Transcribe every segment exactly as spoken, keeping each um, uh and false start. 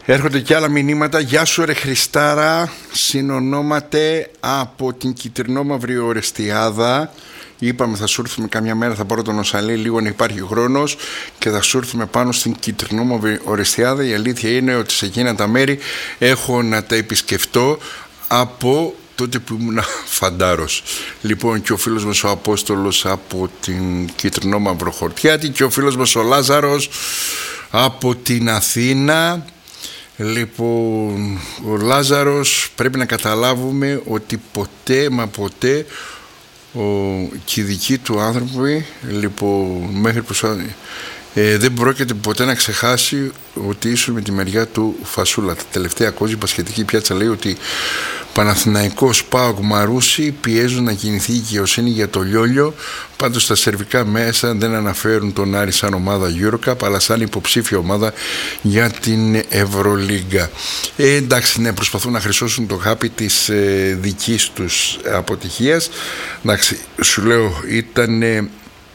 Έρχονται και άλλα μηνύματα. Γεια σου ρε Χριστάρα, συνονόματε από την Κιτρινόμαυρη Ορεστιάδα. Είπαμε θα σου έρθουμε καμιά μέρα, θα πάρω τον Οσαλή λίγο να υπάρχει χρόνος και θα σου έρθουμε πάνω στην Κιτρινόμαυρη Ορεστιάδα. Η αλήθεια είναι ότι σε εκείνα τα μέρη έχω να τα επισκεφτώ από τότε που ήμουν φαντάρος. Λοιπόν, και ο φίλος μας ο Απόστολος από την Κιτρινόμαυρο Χορτιάτη και ο φίλος μας ο Λάζαρος από την Αθήνα. Λοιπόν, ο Λάζαρος, πρέπει να καταλάβουμε ότι ποτέ μα ποτέ ο, και οι δικοί του άνθρωποι, λοιπόν, μέχρι που ε, δεν πρόκειται ποτέ να ξεχάσει ότι ήσουν με τη μεριά του Φασούλα. Τα τελευταία κόζη πασχετική πιάτσα λέει ότι Παναθηναϊκός, ΠΑΟΚ, Μαρούσι πιέζουν να κινηθεί η δικαιοσύνη για το Λιόλιο. Πάντως τα σερβικά μέσα δεν αναφέρουν τον Άρη σαν ομάδα EuroCup, αλλά σαν υποψήφια ομάδα για την Ευρωλίγκα. Ε, εντάξει, ναι, προσπαθούν να χρυσώσουν το χάπι της ε, δικής τους αποτυχίας. Εντάξει, σου λέω, ήταν ε,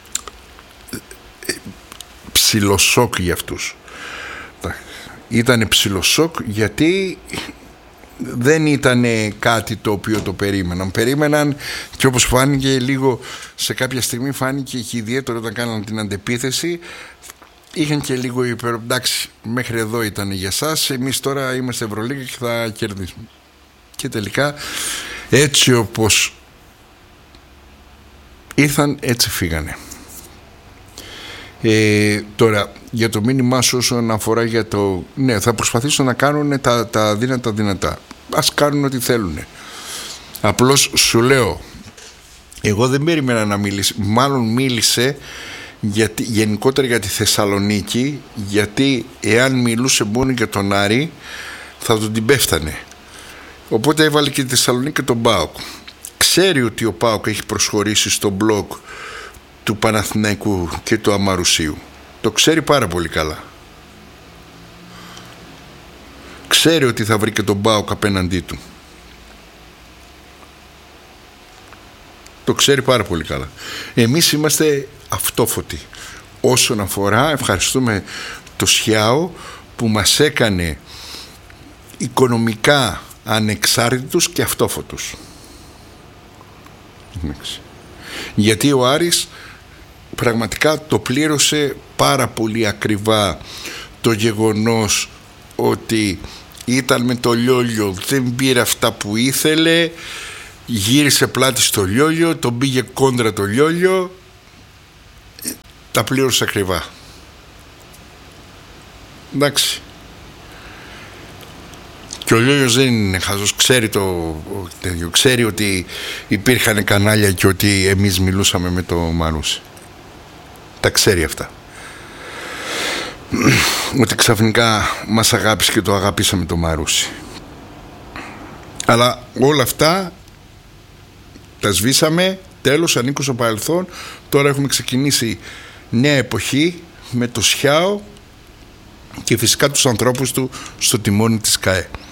ψιλοσόκ για αυτούς. Ήταν ψιλοσόκ γιατί δεν ήταν κάτι το οποίο το περίμεναν. Περίμεναν και όπως φάνηκε λίγο σε κάποια στιγμή, φάνηκε και ιδιαίτερα όταν κάναν την αντεπίθεση, είχαν και λίγο υπερ... εντάξει, μέχρι εδώ ήταν για σας, εμείς τώρα είμαστε Ευρωλίγκα και θα κερδίσουμε. Και τελικά έτσι όπως ήρθαν, έτσι φύγανε. Ε, τώρα για το μήνυμά σου όσον αφορά για το ναι, θα προσπαθήσω να κάνουν τα, τα δύνατα δυνατά. Ας κάνουν ό,τι θέλουν. Απλώς σου λέω, εγώ δεν περίμενα να μιλήσει, μάλλον μίλησε γιατί, γενικότερα για τη Θεσσαλονίκη, γιατί εάν μιλούσε μόνο για τον Άρη θα τον την πέφτανε. Οπότε έβαλε και τη Θεσσαλονίκη και τον ΠΑΟΚ. Ξέρει ότι ο ΠΑΟΚ έχει προσχωρήσει στο μπλοκ του Παναθηναϊκού και του Αμαρουσίου. Το ξέρει πάρα πολύ καλά. Ξέρει ότι θα βρει και τον ΠΑΟΚ απέναντί του. Το ξέρει πάρα πολύ καλά. Εμείς είμαστε αυτόφωτοι όσον αφορά, ευχαριστούμε το Σιάο που μας έκανε οικονομικά ανεξάρτητους και αυτόφωτους. Γιατί ο Άρης πραγματικά το πλήρωσε πάρα πολύ ακριβά το γεγονός ότι ήταν με το Λιόλιο, δεν πήρε αυτά που ήθελε, γύρισε πλάτη στο Λιόλιο, τον πήγε κόντρα το Λιόλιο, τα πλήρωσε ακριβά. Εντάξει. Και ο Λιόλιος δεν είναι χαζός, ξέρει, το, ξέρει ότι υπήρχαν κανάλια και ότι εμείς μιλούσαμε με το Μαρούσι. Τα ξέρει αυτά. Ότι ξαφνικά μας αγάπησε και το αγαπήσαμε το Μαρούσι. Αλλά όλα αυτά τα σβήσαμε, τέλος, ανήκουν στο παρελθόν. Τώρα έχουμε ξεκινήσει νέα εποχή με το Σιάο και φυσικά τους ανθρώπους του στο τιμόνι της ΚΑΕ.